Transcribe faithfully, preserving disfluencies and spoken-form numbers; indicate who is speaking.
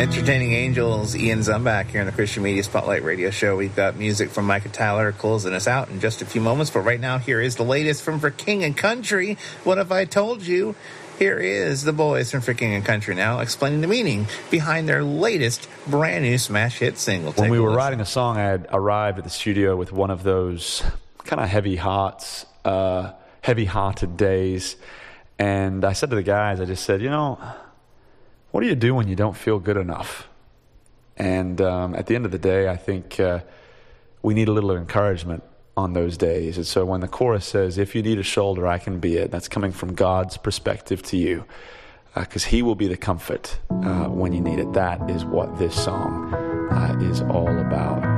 Speaker 1: Entertaining Angels, Ian Zumbach here on the Christian Media Spotlight Radio Show. We've got music from Micah Tyler closing us out in just a few moments. But right now, here is the latest from For King and Country. What have I told you? Here is the boys from For King and Country now explaining the meaning behind their latest brand new smash hit single.
Speaker 2: When we were writing the song, I had arrived at the studio with one of those kind of heavy hearts, uh, heavy-hearted days. And I said to the guys, I just said, you know, what do you do when you don't feel good enough? And um, at the end of the day, I think uh, we need a little encouragement on those days. And so when the chorus says, if you need a shoulder, I can be it, that's coming from God's perspective to you, because uh, he will be the comfort uh, when you need it. That is what this song uh, is all about.